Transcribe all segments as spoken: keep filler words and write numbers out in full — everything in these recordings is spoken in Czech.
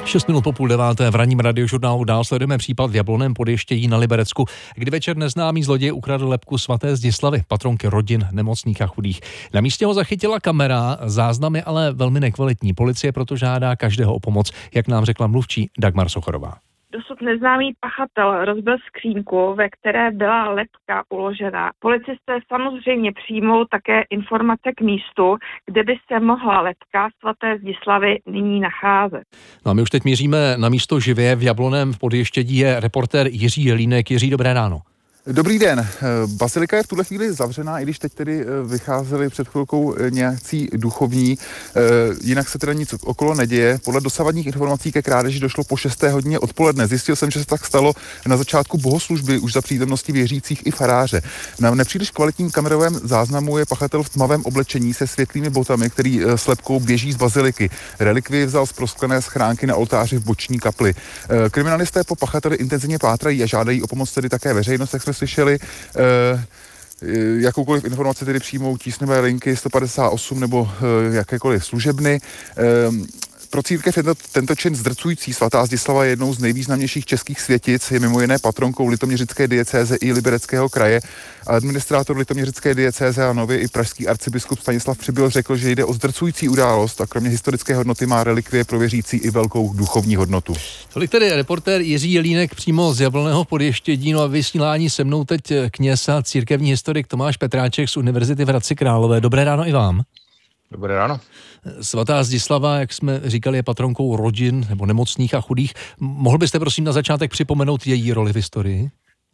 šest minut po půl deváté v ranním radiožurnálu dál sledujeme případ v Jablonném pod Ještědí na Liberecku, kdy večer neznámý zloděj ukradl lebku svaté Zdislavy, patronky rodin nemocných a chudých. Na místě ho zachytila kamera, záznam je ale velmi nekvalitní. Policie proto žádá každého o pomoc, jak nám řekla mluvčí Dagmar Sochorová. Dosud neznámý pachatel rozbil skřínku, ve které byla lebka uložena. Policisté samozřejmě přijmou také informace k místu, kde by se mohla lebka svaté Zdislavy nyní nacházet. No a my už teď míříme na místo živě. V Jablonném v Podještědí je reportér Jiří Jelínek. Jiří, dobré ráno. Dobrý den. Bazilika je v tuhle chvíli zavřená, i když teď tedy vycházeli před chvilkou nějací duchovní. Jinak se teda nic okolo neděje. Podle dosavadních informací ke krádeži došlo po šesté hodině odpoledne. Zjistil jsem, že se tak stalo na začátku bohoslužby už za přítomnosti věřících i faráře. Na nepříliš kvalitním kamerovém záznamu je pachatel v tmavém oblečení se světlými botami, který s lebkou běží z baziliky. Relikvii vzal z prosklené schránky na oltáři v boční kapli. Kriminalisté po pachateli intenzivně pátrají a žádají o pomoc tedy také veřejnost, jak jsme slyšeli. Eh, jakoukoliv informaci tedy přijmou tísňové linky sto padesát osm nebo eh, jakékoliv služebny. Eh, Pro církev je to, tento čin zdrcující. Svatá Zdislava je jednou z nejvýznamnějších českých světic, je mimo jiné patronkou litoměřické diecéze i Libereckého kraje. Administrátor litoměřické diecéze a nově i pražský arcibiskup Stanislav Přibyl řekl, že jde o zdrcující událost a kromě historické hodnoty má relikvie pro věřící i velkou duchovní hodnotu. Tolik tedy reportér Jiří Jelínek přímo z Jablonného Podještědí. No a vysílání se mnou teď kněz a církevní historik Tomáš Petráček z Univerzity v Hradci Králové. Dobré ráno i vám. Dobré ráno. Svatá Zdislava, jak jsme říkali, je patronkou rodin nebo nemocných a chudých. Mohl byste prosím na začátek připomenout její roli v historii?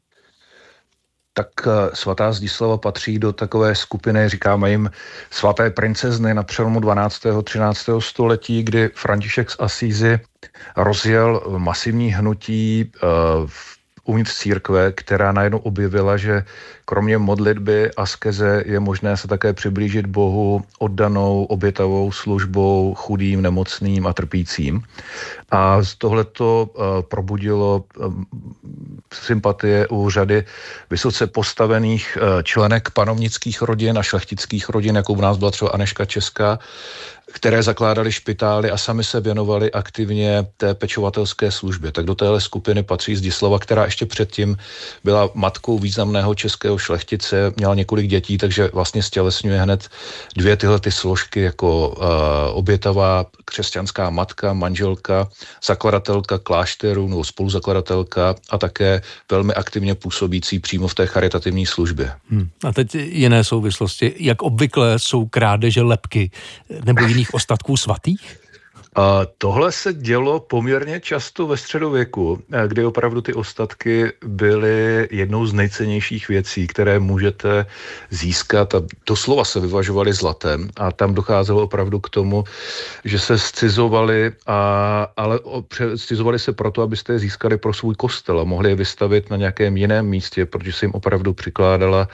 Tak svatá Zdislava patří do takové skupiny, říkáme jim, svaté princezny na přelomu dvanáctého a třináctého století, kdy František z Asízy rozjel masivní hnutí v uvnitř církve, která najednou objevila, že kromě modlitby, askeze je možné se také přiblížit Bohu oddanou, obětavou službou chudým, nemocným a trpícím. A z tohleto uh, probudilo um, sympatie u řady vysoce postavených uh, členek panovnických rodin a šlechtických rodin, jako u nás byla třeba Anežka Česká, které zakládaly špitály a sami se věnovali aktivně té pečovatelské službě. Tak do téhle skupiny patří Zdislava, která ještě předtím byla matkou významného českého šlechtice, měla několik dětí, takže vlastně stělesňuje hned dvě tyhle ty složky jako uh, obětavá křesťanská matka, manželka, zakladatelka klášteru nebo spoluzakladatelka a také velmi aktivně působící přímo v té charitativní službě. Hmm. A teď jiné souvislosti. Jak obvykle jsou krádeže lebky nebo jiných ostatků svatých? A tohle se dělo poměrně často ve středověku, kdy opravdu ty ostatky byly jednou z nejcennějších věcí, které můžete získat a doslova se vyvažovaly zlatem a tam docházelo opravdu k tomu, že se scizovali, a, ale scizovali se proto, abyste je získali pro svůj kostel a mohli je vystavit na nějakém jiném místě, protože se jim opravdu přikládala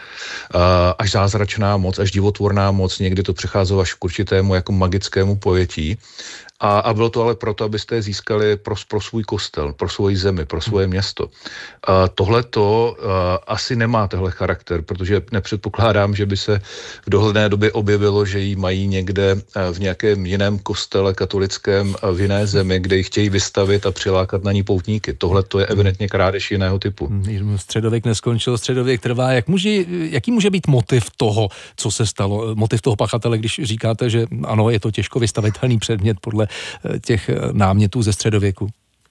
až zázračná moc, až divotvorná moc, někdy to přecházelo až k určitému jako magickému pojetí. A, a bylo to ale proto, abyste je získali pro, pro svůj kostel, pro svoji zemi, pro svoje město. Tohle to asi nemá tenhle charakter, protože nepředpokládám, že by se v dohledné době objevilo, že ji mají někde v nějakém jiném kostele katolickém v jiné zemi, kde ji chtějí vystavit a přilákat na ní poutníky. Tohle to je evidentně krádež jiného typu. Středověk neskončil, středověk trvá. Jak může, jaký může být motiv toho, co se stalo? Motiv toho pachatele, když říkáte, že ano, je to těžko vystavitelný předmět podle těch námětů ze středověku?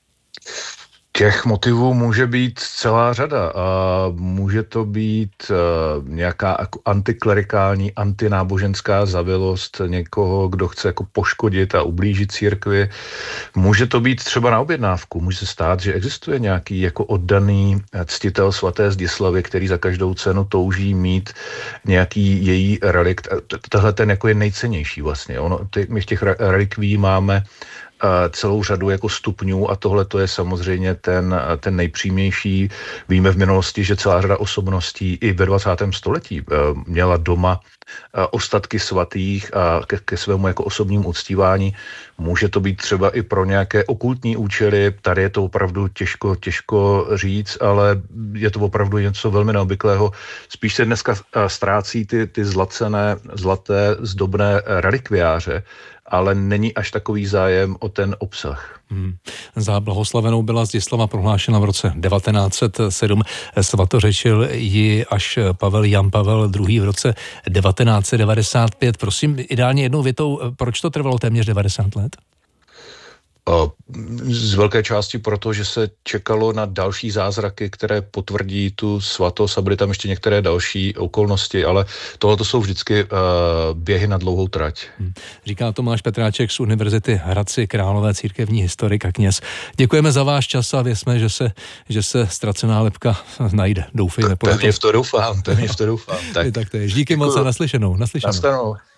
Těch motivů může být celá řada a může to být uh, nějaká antiklerikální, antináboženská zavilost někoho, kdo chce jako poškodit a ublížit církvi. Může to být třeba na objednávku. Může se stát, že existuje nějaký jako oddaný ctitel svaté Zdislavy, který za každou cenu touží mít nějaký její relikt. Tohle ten jako je nejcennější vlastně. Ono, ty, my v těch relikví máme celou řadu jako stupňů a tohle to je samozřejmě ten, ten nejpřímější. Víme v minulosti, že celá řada osobností i ve dvacátém století měla doma ostatky svatých a ke, ke svému jako osobnímu uctívání. Může to být třeba i pro nějaké okultní účely, tady je to opravdu těžko, těžko říct, ale je to opravdu něco velmi neobvyklého. Spíš se dneska ztrácí ty, ty zlacené, zlaté, zdobné relikviáře ale není až takový zájem o ten obsah. Hmm. Za blahoslavenou byla Zdislava prohlášena v roce devatenáct set sedm. Svatořečil ji až Pavel Jan Pavel druhý. v roce devatenáct set devadesát pět. Prosím, ideálně jednou větou, proč to trvalo téměř devadesát let? Z velké části proto, že se čekalo na další zázraky, které potvrdí tu svatost a byly tam ještě některé další okolnosti, ale tohle to jsou vždycky uh, běhy na dlouhou trať. Hmm. Říká Tomáš Petráček z Univerzity Hradci Králové, církevní historik a kněz. Děkujeme za váš čas a věřme, že se, že se ztracená lebka najde. Doufejme. Pevně v to doufám, pevně v to doufám. Tak, tak to je. Díky moc a naslyšenou. Naslyšenou. Nastanou.